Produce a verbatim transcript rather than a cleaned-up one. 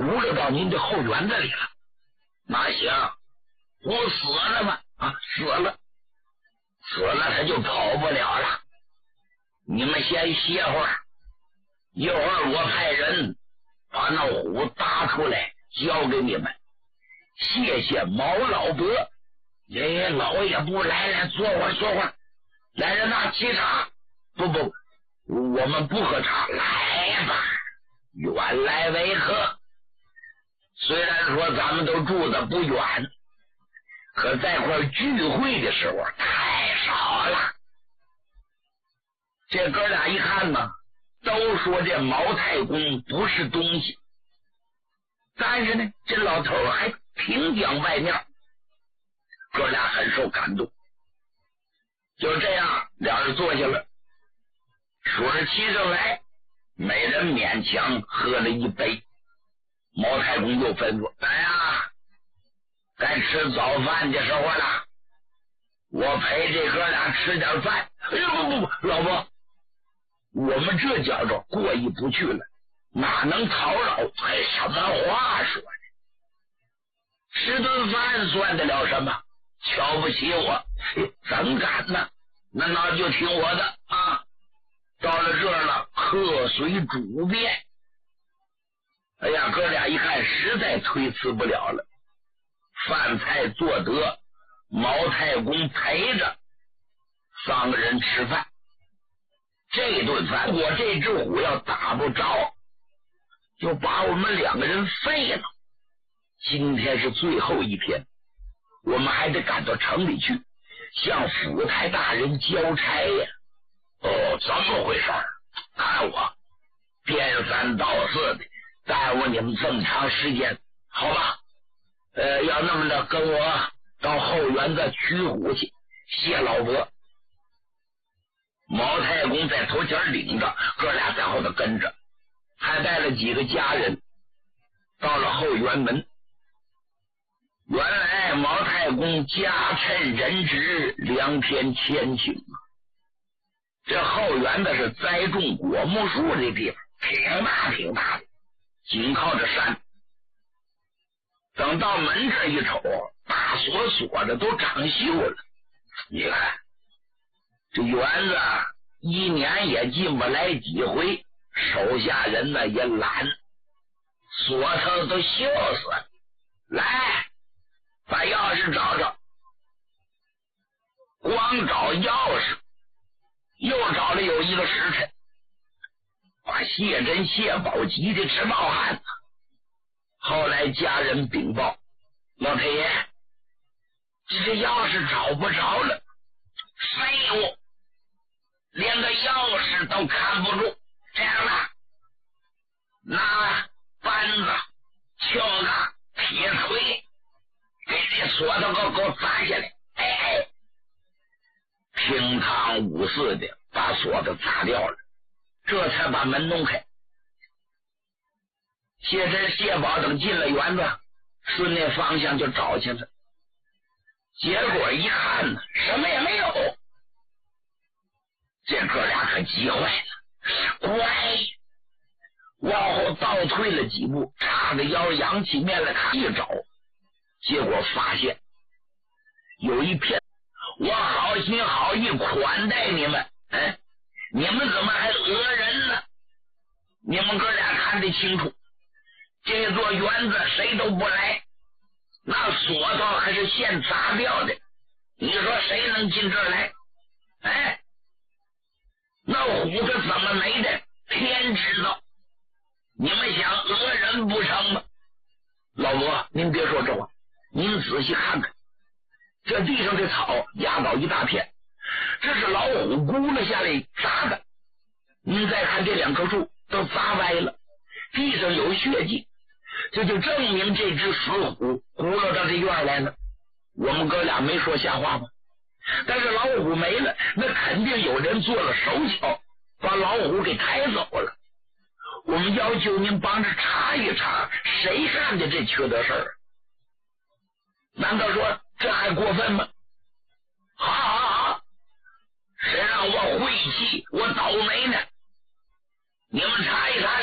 轱辘到您的后园子里了。那行，我死了吗？啊，死了，死了他就跑不了了。你们先歇会儿，一会儿我派人把那虎打出来交给你们。谢谢毛老伯。哎，老爷不来来，坐会儿坐会儿。来人呐，沏茶。不不，我们不喝茶。来吧，原来为何？虽然说咱们都住的不远，可在块聚会的时候太少了。这哥俩一看呢，都说这毛太公不是东西，但是呢，这老头还挺讲外面，哥俩很受感动。就这样，两人坐下了，数着七上来，每人勉强喝了一杯。毛太公又吩咐：“来呀，该吃早饭的时候了，我陪这哥俩吃点饭。”哎呦不不不，老伯，我们这叫做过意不去了，哪能讨扰？哎，什么话说的？吃顿饭算得了什么？瞧不起我？怎敢呢？那那就听我的啊！到了这儿了，客随主便。哎呀，哥俩一看实在推辞不了了，饭菜做得，毛太公陪着三个人吃饭。这顿饭如果这只虎要打不着，就把我们两个人废了。今天是最后一天，我们还得赶到城里去向府台大人交差呀。哦，怎么回事？看我颠三倒四的耽误你们这么长时间，好吧？呃，要那么的，跟我到后园子取虎去。谢老伯。毛太公在头前领着，哥俩在后头跟着，还带了几个家人。到了后园门，原来毛太公家趁人直，良田千顷啊。这后园子是栽种果木树的地方，挺大挺大的，紧靠着山。等到门这一瞅，大锁锁的都长锈了。你看这园子一年也进不来几回，手下人呢也懒，锁头都锈死了。来，把钥匙找找。光找钥匙，又找了有一个时辰，把谢珍、谢宝急的直冒汗。后来家人禀报，老太爷，这钥匙找不着了。废物，连个钥匙都看不住。这样吧，拿扳子、撬子、铁锤给这锁头给给我砸下来。哎哎，平汤五四的把锁子砸掉了，这才把门弄开。谢珍、谢宝等进了园子，顺那方向就找去了。结果一看呢，什么也没有。这哥俩可急坏了，乖，往后倒退了几步，叉着腰仰起面来看，一找，结果发现有一片，我好心好意款待你们，哎，你们怎么还讹人呢？你们哥俩看得清楚，这座园子谁都不来，那锁头还是现砸掉的，你说谁能进这儿来？哎，那虎是怎么没的？天知道，你们想讹人不成吗？老伯，您别说这话，您仔细看看，这地上的草压倒一大片，这是老虎咕了下来砸的。您再看这两棵树都砸歪了，地上有血迹，这就证明这只死虎咕噜到这院来了。我们哥俩没说瞎话吧？但是老虎没了，那肯定有人做了手脚，把老虎给抬走了。我们要求您帮着查一查，谁干的这缺德事儿？难道说这还过分吗？好好好，谁让我晦气，我倒霉呢？你们查一查